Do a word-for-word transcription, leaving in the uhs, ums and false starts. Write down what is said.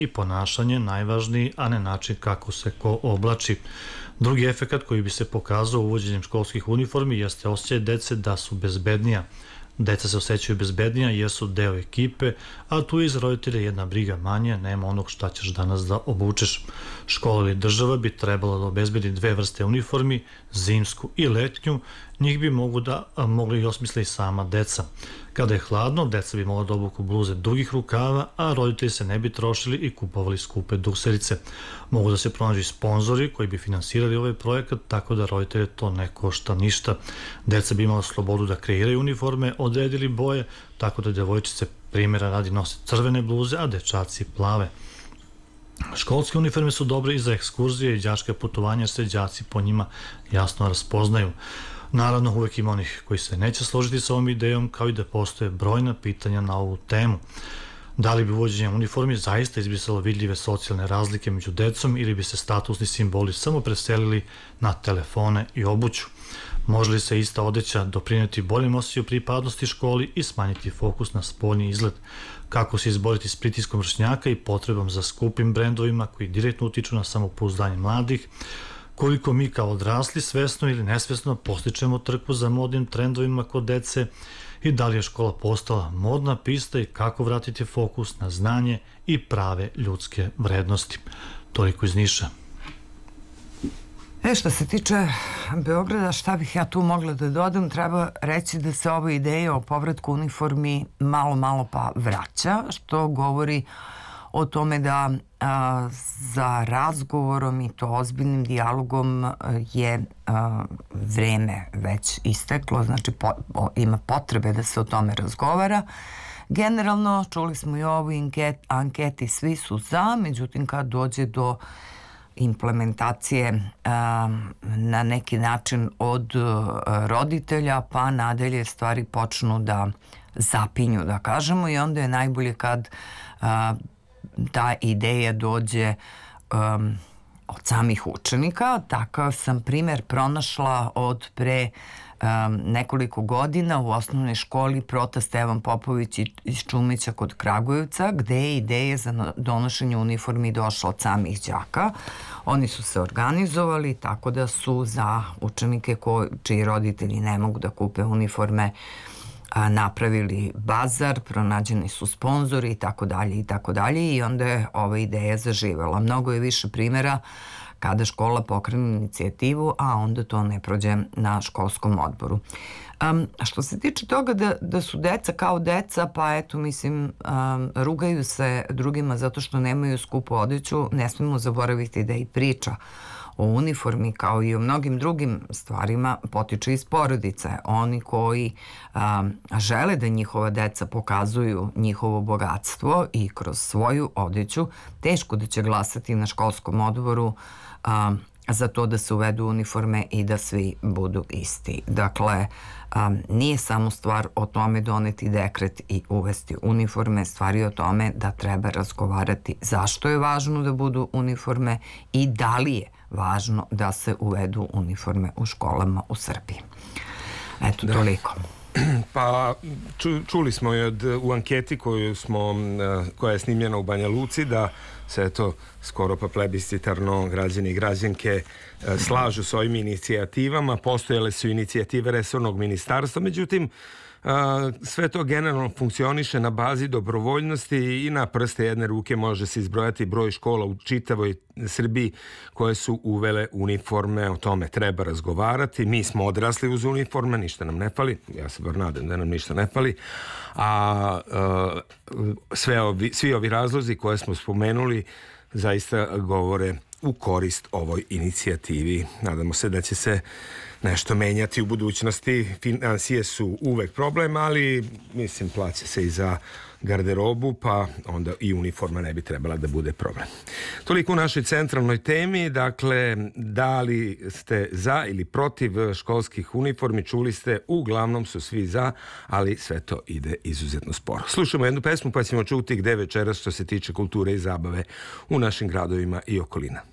i ponašanje najvažniji, a ne način kako se ko oblači. Drugi efekat koji bi se pokazao uvođenjem školskih uniformi jeste osjećaj dece da su bezbednija. Deca se osjećaju bezbednija jer su deo ekipe, a tu je iz roditelja jedna briga manje, nema onog šta ćeš danas da obučeš. Škola ili država bi trebala da obezbedi dve vrste uniformi, zimsku i letnju, njih bi mogu da, mogli i osmisle i sama deca. Kada je hladno, deca bi mogla da obuku bluze dugih rukava, a roditelji se ne bi trošili i kupovali skupe dukserice. Mogu da se pronađu sponzori koji bi finansirali ovaj projekat, tako da roditelje to ne košta ništa. Deca bi imala slobodu da kreiraju uniforme, odredili boje, tako da devojčice primjera radi nose crvene bluze, a dečaci plave. Školske uniforme su dobre i za ekskurzije i đačke putovanja, jer se đaci po njima jasno raspoznaju. Naravno, uvek ima onih koji se neće složiti sa ovom idejom, kao i da postoje brojna pitanja na ovu temu. Da li bi uvođenje uniformi zaista izbrisalo vidljive socijalne razlike među decom ili bi se statusni simboli samo preselili na telefone i obuću? Može li se ista odeća doprineti boljem osjećaju pripadnosti školi i smanjiti fokus na spoljni izgled? Kako se izboriti s pritiskom vršnjaka i potrebom za skupim brendovima koji direktno utiču na samopouzdanje mladih? Koliko mi kao odrasli svesno ili nesvesno postičemo trku za modnim trendovima kod dece i da li je škola postala modna pista i kako vratiti fokus na znanje i prave ljudske vrednosti. Toliko iz Niša. E, što se tiče Beograda, šta bih ja tu mogla da dodam, treba reći da se ova ideja o povratku uniformi malo, malo pa vraća, što govori o tome da a, za razgovorom i to ozbiljnim dijalogom je a, vreme već isteklo, znači po, o, ima potrebe da se o tome razgovara. Generalno, čuli smo i ovu anket, anketi, svi su za, međutim kad dođe do implementacije a, na neki način od a, roditelja pa nadalje stvari počnu da zapinju, da kažemo, i onda je najbolje kad a, ta ideja dođe um, od samih učenika. Takav sam primer pronašla od pre um, nekoliko godina u osnovnoj školi Prota Stevan Popović iz Čumića kod Kragujevca, gde je ideja za donošenje uniformi došla od samih đaka. Oni su se organizovali tako da su za učenike ko, čiji roditelji ne mogu da kupe uniforme A, napravili bazar, pronađeni su sponzori i tako dalje i tako dalje i onda je ova ideja zaživela. Mnogo je više primjera kada škola pokrene inicijativu, a onda to ne prođe na školskom odboru. Um, što se tiče toga da, da su deca kao deca, pa eto, mislim, um, rugaju se drugima zato što nemaju skupu odeću, ne smemo zaboraviti da i priča o uniformi kao i o mnogim drugim stvarima potiče iz porodice. Oni koji a, žele da njihova deca pokazuju njihovo bogatstvo i kroz svoju odeću, teško da će glasati na školskom odboru a, za to da se uvedu uniforme i da svi budu isti. Dakle, a, nije samo stvar o tome doneti dekret i uvesti uniforme, stvar je o tome da treba razgovarati zašto je važno da budu uniforme i da li je važno da se uvedu uniforme u školama u Srbiji. Eto, da. Toliko. Pa, ču, čuli smo i od, u anketi koju smo, koja je snimljena u Banja Luci, da se to skoro pa plebiscitarno građani i građanke slažu s ovim inicijativama. Postojale su inicijative resornog ministarstva, međutim, sve to generalno funkcioniše na bazi dobrovoljnosti i na prste jedne ruke može se izbrojati broj škola u čitavoj Srbiji koje su uvele uniforme. O tome treba razgovarati. Mi smo odrasli uz uniforme, ništa nam ne fali. Ja se bar nadam da nam ništa ne fali. A sve ovi, svi ovi razlozi koje smo spomenuli zaista govore u korist ovoj inicijativi. Nadamo se da će se nešto menjati u budućnosti. Financije su uvek problem, ali mislim plaća se i za garderobu, pa onda i uniforma ne bi trebala da bude problem. Toliko u našoj centralnoj temi. Dakle, da li ste za ili protiv školskih uniformi, čuli ste, uglavnom su svi za, ali sve to ide izuzetno sporo. Slušamo jednu pesmu pa ćemo čuti gde večeras što se tiče kulture i zabave u našim gradovima i okolina.